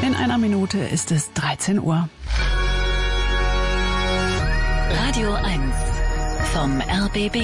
In einer Minute ist es 13 Uhr. Radio 1 vom RBB.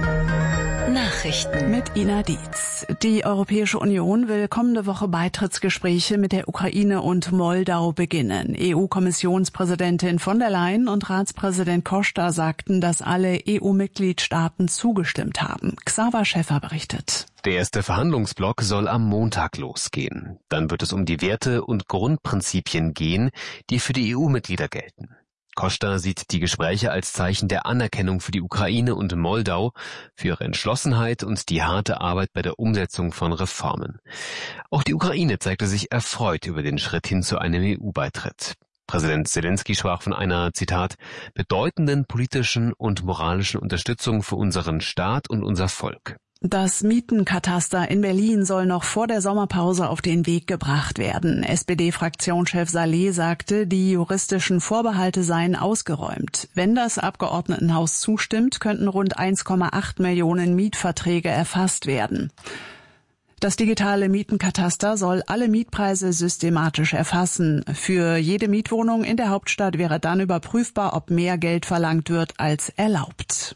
Nachrichten mit Ina Dietz. Die Europäische Union will kommende Woche Beitrittsgespräche mit der Ukraine und Moldau beginnen. EU-Kommissionspräsidentin von der Leyen und Ratspräsident Costa sagten, dass alle EU-Mitgliedstaaten zugestimmt haben. Xaver Schäffer berichtet. Der erste Verhandlungsblock soll am Montag losgehen. Dann wird es um die Werte und Grundprinzipien gehen, die für die EU-Mitglieder gelten. Costa sieht die Gespräche als Zeichen der Anerkennung für die Ukraine und Moldau, für ihre Entschlossenheit und die harte Arbeit bei der Umsetzung von Reformen. Auch die Ukraine zeigte sich erfreut über den Schritt hin zu einem EU-Beitritt. Präsident Zelensky sprach von einer, Zitat, bedeutenden politischen und moralischen Unterstützung für unseren Staat und unser Volk. Das Mietenkataster in Berlin soll noch vor der Sommerpause auf den Weg gebracht werden. SPD-Fraktionschef Saleh sagte, die juristischen Vorbehalte seien ausgeräumt. Wenn das Abgeordnetenhaus zustimmt, könnten rund 1,8 Millionen Mietverträge erfasst werden. Das digitale Mietenkataster soll alle Mietpreise systematisch erfassen. Für jede Mietwohnung in der Hauptstadt wäre dann überprüfbar, ob mehr Geld verlangt wird als erlaubt.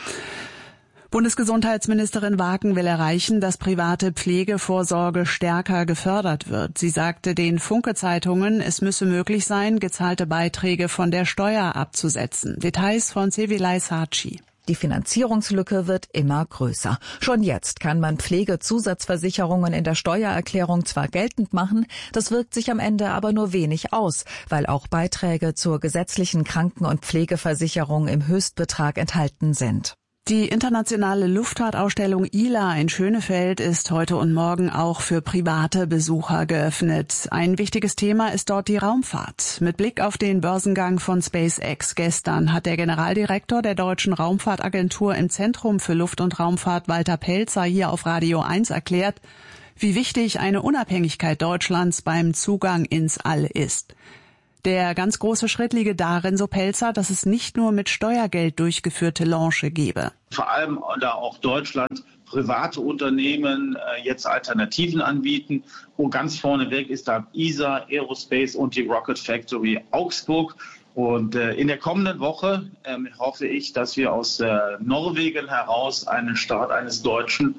Bundesgesundheitsministerin Wagen will erreichen, dass private Pflegevorsorge stärker gefördert wird. Sie sagte den Funke-Zeitungen, es müsse möglich sein, gezahlte Beiträge von der Steuer abzusetzen. Details von Sevilay Saci. Die Finanzierungslücke wird immer größer. Schon jetzt kann man Pflegezusatzversicherungen in der Steuererklärung zwar geltend machen, das wirkt sich am Ende aber nur wenig aus, weil auch Beiträge zur gesetzlichen Kranken- und Pflegeversicherung im Höchstbetrag enthalten sind. Die internationale Luftfahrtausstellung ILA in Schönefeld ist heute und morgen auch für private Besucher geöffnet. Ein wichtiges Thema ist dort die Raumfahrt. Mit Blick auf den Börsengang von SpaceX gestern hat der Generaldirektor der Deutschen Raumfahrtagentur im Zentrum für Luft- und Raumfahrt Walter Pelzer hier auf Radio 1 erklärt, wie wichtig eine Unabhängigkeit Deutschlands beim Zugang ins All ist. Der ganz große Schritt liege darin, so Pelzer, dass es nicht nur mit Steuergeld durchgeführte Launche gebe. Vor allem, da auch Deutschland private Unternehmen jetzt Alternativen anbieten. Wo ganz vorneweg ist da ESA, Aerospace und die Rocket Factory Augsburg. Und in der kommenden Woche hoffe ich, dass wir aus Norwegen heraus einen Start eines deutschen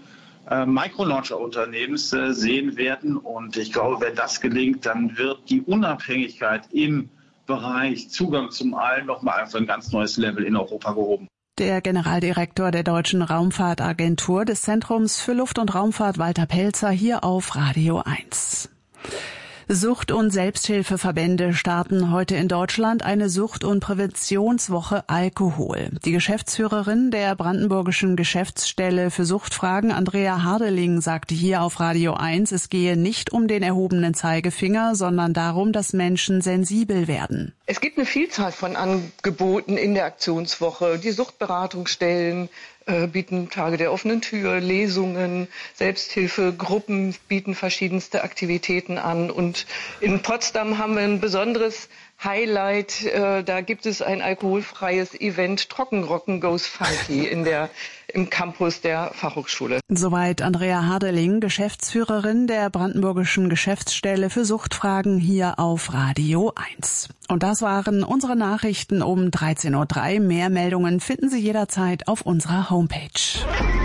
Microlauncher-Unternehmens sehen werden. Und ich glaube, wenn das gelingt, dann wird die Unabhängigkeit im Bereich Zugang zum All nochmal auf ein ganz neues Level in Europa gehoben. Der Generaldirektor der Deutschen Raumfahrtagentur des Zentrums für Luft- und Raumfahrt Walter Pelzer hier auf Radio 1. Sucht- und Selbsthilfeverbände starten heute in Deutschland eine Sucht- und Präventionswoche Alkohol. Die Geschäftsführerin der brandenburgischen Geschäftsstelle für Suchtfragen, Andrea Hardeling, sagte hier auf Radio 1, es gehe nicht um den erhobenen Zeigefinger, sondern darum, dass Menschen sensibel werden. Es gibt eine Vielzahl von Angeboten in der Aktionswoche. Die Suchtberatungsstellen bieten Tage der offenen Tür, Lesungen, Selbsthilfegruppen bieten verschiedenste Aktivitäten an. Und in Potsdam haben wir ein besonderes Highlight. Da gibt es ein alkoholfreies Event, Trockenrocken Goes Funky im Campus der Fachhochschule. Soweit Andrea Hardeling, Geschäftsführerin der brandenburgischen Geschäftsstelle für Suchtfragen hier auf Radio 1. Und das waren unsere Nachrichten um 13.03 Uhr. Mehr Meldungen finden Sie jederzeit auf unserer Homepage.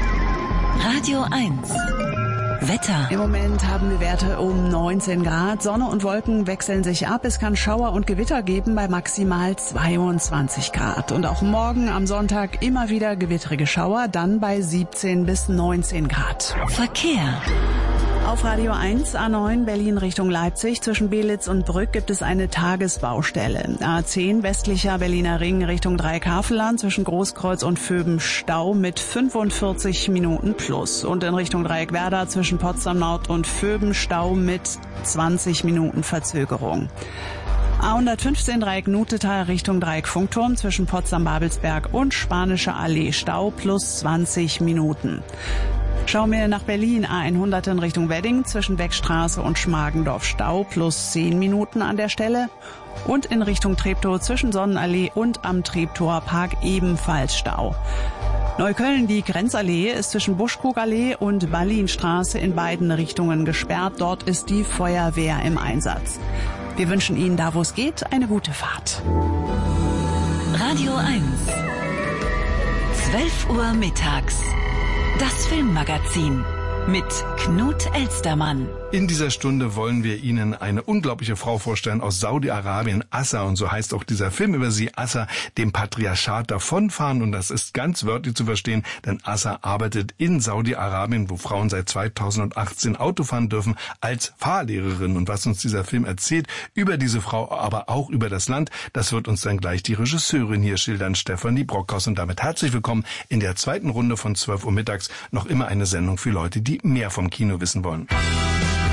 Radio 1 Wetter. Im Moment haben wir Werte um 19 Grad. Sonne und Wolken wechseln sich ab. Es kann Schauer und Gewitter geben bei maximal 22 Grad. Und auch morgen am Sonntag immer wieder gewittrige Schauer, dann bei 17 bis 19 Grad. Verkehr. Auf Radio 1, A9 Berlin Richtung Leipzig, zwischen Belitz und Brück gibt es eine Tagesbaustelle. A10 westlicher Berliner Ring Richtung Dreieckhavelland, zwischen Großkreuz und Vöben Stau mit 45 Minuten plus. Und in Richtung Dreieckwerder zwischen Potsdam Nord und Vöben Stau mit 20 Minuten Verzögerung. A115 Dreieck Nutetal Richtung Dreieck Funkturm, zwischen Potsdam-Babelsberg und Spanische Allee Stau plus 20 Minuten. Schauen wir nach Berlin, A100 in Richtung Wedding, zwischen Beckstraße und Schmargendorf Stau plus 10 Minuten an der Stelle. Und in Richtung Treptow zwischen Sonnenallee und am Treptower Park ebenfalls Stau. Neukölln, die Grenzallee ist zwischen Buschkrugallee und Ballinstraße in beiden Richtungen gesperrt. Dort ist die Feuerwehr im Einsatz. Wir wünschen Ihnen, da wo es geht, eine gute Fahrt. Radio 1. 12 Uhr mittags. Das Filmmagazin mit Knut Elstermann. In dieser Stunde wollen wir Ihnen eine unglaubliche Frau vorstellen aus Saudi-Arabien, Assa, und so heißt auch dieser Film über sie, Assa, dem Patriarchat davonfahren, und das ist ganz wörtlich zu verstehen, denn Assa arbeitet in Saudi-Arabien, wo Frauen seit 2018 Auto fahren dürfen, als Fahrlehrerin. Und was uns dieser Film erzählt über diese Frau, aber auch über das Land, das wird uns dann gleich die Regisseurin hier schildern, Stefanie Brockhaus. Und damit herzlich willkommen in der zweiten Runde von 12 Uhr mittags, noch immer eine Sendung für Leute, die mehr vom Kino wissen wollen.